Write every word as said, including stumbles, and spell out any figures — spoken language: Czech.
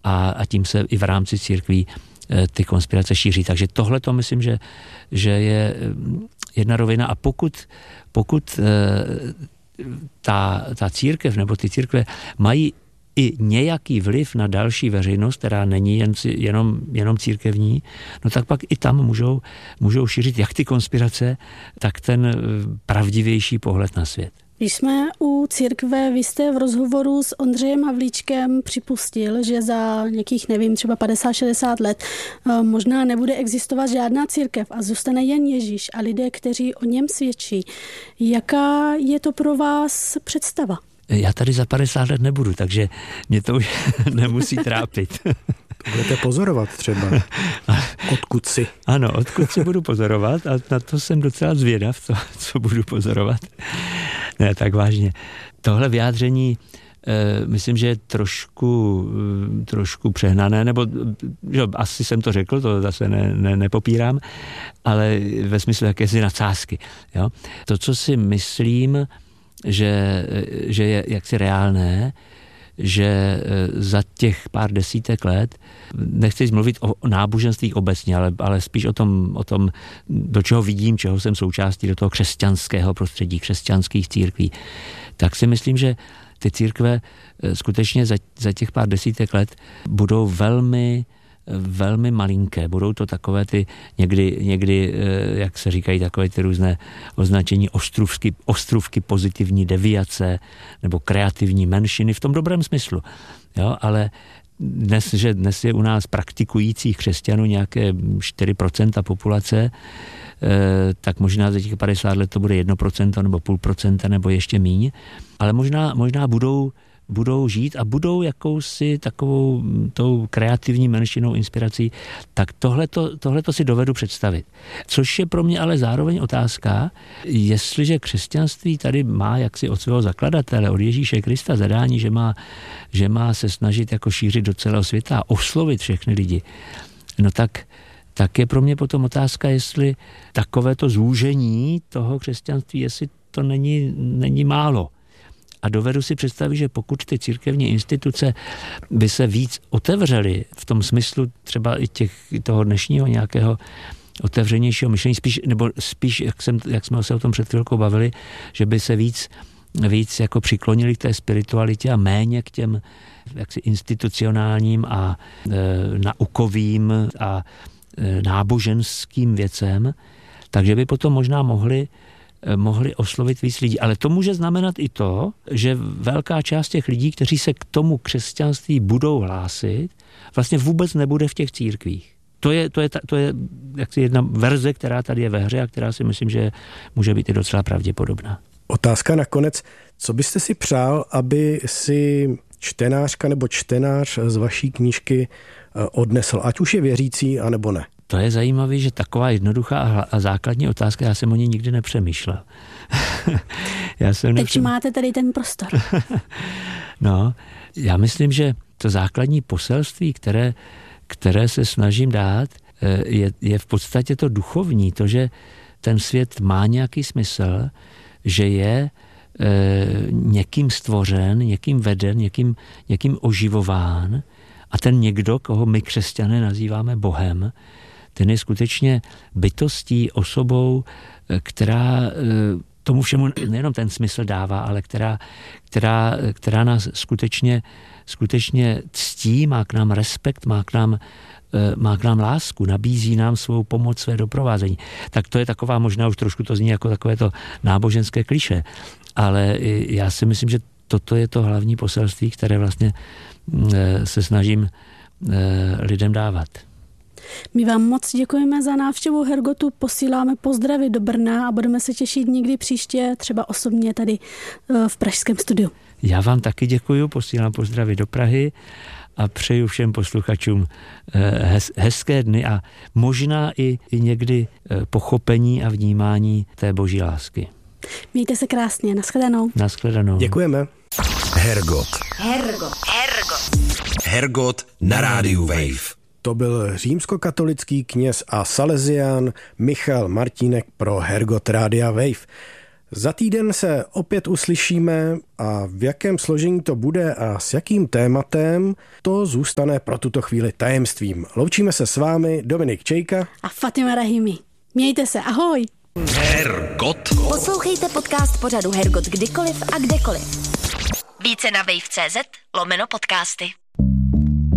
a, a tím se i v rámci církví ty konspirace šíří. Takže tohle to myslím, že, že je jedna rovina a pokud, pokud ta, ta církev nebo ty církve mají i nějaký vliv na další veřejnost, která není jen, jenom, jenom církevní, no tak pak i tam můžou, můžou šířit jak ty konspirace, tak ten pravdivější pohled na svět. Když jsme u církve, vy jste v rozhovoru s Ondřejem Havlíčkem připustil, že za nějakých, nevím, třeba padesát šedesát let možná nebude existovat žádná církev a zůstane jen Ježíš a lidé, kteří o něm svědčí. Jaká je to pro vás představa? Já tady za padesát let nebudu, takže mě to už nemusí trápit. Budete pozorovat třeba. Odkud si? Ano, odkud si budu pozorovat a na to jsem docela zvědav, co, co budu pozorovat. Ne, tak vážně. Tohle vyjádření e, myslím, že je trošku, e, trošku přehnané, nebo že, asi jsem to řekl, to zase ne, ne, nepopírám, ale ve smyslu jakési nadsázky. Jo? To, co si myslím, že, že je jaksi reálné, že za těch pár desítek let, nechci mluvit o náboženství obecně, ale, ale spíš o tom, o tom, do čeho vidím, čeho jsem součástí, do toho křesťanského prostředí, křesťanských církví, tak si myslím, že ty církve skutečně za, za těch pár desítek let budou velmi velmi malinké. Budou to takové ty někdy, někdy, jak se říkají, takové ty různé označení ostrůvky, ostrůvky pozitivní deviace nebo kreativní menšiny v tom dobrém smyslu. Jo, ale dnes, že dnes je u nás praktikujících křesťanů nějaké čtyři procenta populace, tak možná za těch padesát let to bude jedno procento nebo půl procenta nebo ještě míň, ale možná, možná budou budou žít a budou jakousi takovou tou kreativní menšinou inspirací, tak tohleto, tohleto si dovedu představit. Což je pro mě ale zároveň otázka, jestliže křesťanství tady má jaksi od svého zakladatele, od Ježíše Krista zadání, že má, že má se snažit jako šířit do celého světa a oslovit všechny lidi, no tak tak je pro mě potom otázka, jestli takovéto zúžení toho křesťanství, jestli to není, není málo. A dovedu si představit, že pokud ty církevní instituce by se víc otevřely v tom smyslu třeba i těch, toho dnešního nějakého otevřenějšího myšlení, spíš, nebo spíš, jak, jsem, jak jsme se o tom před chvilkou bavili, že by se víc, víc jako přiklonili k té spiritualitě a méně k těm jaksi institucionálním a e, naukovým a e, náboženským věcem, takže by potom možná mohli mohli oslovit víc lidí. Ale to může znamenat i to, že velká část těch lidí, kteří se k tomu křesťanství budou hlásit, vlastně vůbec nebude v těch církvích. To je, to je, to je jaksi jedna verze, která tady je ve hře a která si myslím, že může být i docela pravděpodobná. Otázka nakonec. Co byste si přál, aby si čtenářka nebo čtenář z vaší knížky odnesl, ať už je věřící, anebo ne? To je zajímavé, že taková jednoduchá a základní otázka, já jsem o ní nikdy nepřemýšlel. já jsem Teď nepřemýšlel. máte tady ten prostor. No, já myslím, že to základní poselství, které, které se snažím dát, je, je v podstatě to duchovní, to, že ten svět má nějaký smysl, že je e, někým stvořen, někým veden, někým, někým oživován a ten někdo, koho my křesťané nazýváme Bohem, ten je skutečně bytostí, osobou, která tomu všemu nejenom ten smysl dává, ale která, která, která nás skutečně, skutečně ctí, má k nám respekt, má k nám, má k nám lásku, nabízí nám svou pomoc, své doprovázení. Tak to je taková, možná už trošku to zní jako takové to náboženské klišé, ale já si myslím, že toto je to hlavní poselství, které vlastně se snažím lidem dávat. My vám moc děkujeme za návštěvu Hergotu, posíláme pozdravy do Brna a budeme se těšit někdy příště, třeba osobně tady v pražském studiu. Já vám taky děkuju, posílám pozdravy do Prahy a přeju všem posluchačům hez, hezké dny a možná i, i někdy pochopení a vnímání té boží lásky. Mějte se krásně, nashledanou. Nashledanou. Děkujeme. Hergot. Hergot. Hergot. Hergot na rádiu Wave. To byl římskokatolický kněz a salezián Michal Martínek pro Hergot Rádia Wave. Za týden se opět uslyšíme a v jakém složení to bude a s jakým tématem, to zůstane pro tuto chvíli tajemstvím. Loučíme se s vámi Dominik Čejka a Fatima Rahimi. Mějte se, ahoj! Hergot. Poslouchejte podcast pořadu Hergot kdykoliv a kdekoliv. Více na wave tečka cé zet lomeno podcasty.